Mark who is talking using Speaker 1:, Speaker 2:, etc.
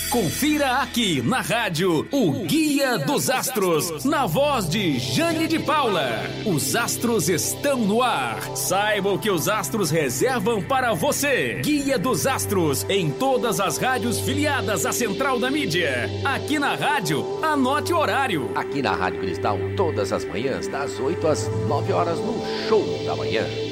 Speaker 1: Confira aqui na rádio o Guia dos Astros, na voz de Jane de Paula. Os astros estão no ar. Saiba o que os astros reservam para você. Guia dos Astros, em todas as rádios filiadas à Central da Mídia. Aqui na rádio, anote o horário.
Speaker 2: Aqui na Rádio Cristal, todas as manhãs, das 8 às 9 horas, no Show da Manhã.